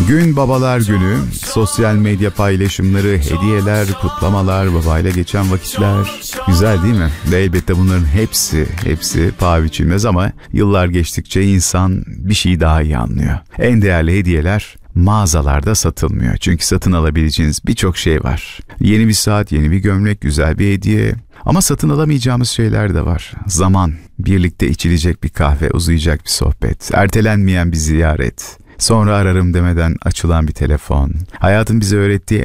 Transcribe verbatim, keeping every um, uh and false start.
Gün Babalar Günü, sosyal medya paylaşımları, hediyeler, kutlamalar, babayla geçen vakitler. Güzel değil mi? Ve elbette bunların hepsi, hepsi paha biçilmez ama yıllar geçtikçe insan bir şeyi daha iyi anlıyor. En değerli hediyeler mağazalarda satılmıyor. Çünkü satın alabileceğiniz birçok şey var. Yeni bir saat, yeni bir gömlek, güzel bir hediye. Ama satın alamayacağımız şeyler de var. Zaman, birlikte içilecek bir kahve, uzayacak bir sohbet, ertelenmeyen bir ziyaret. Sonra ararım demeden açılan bir telefon. Hayatın bize öğrettiği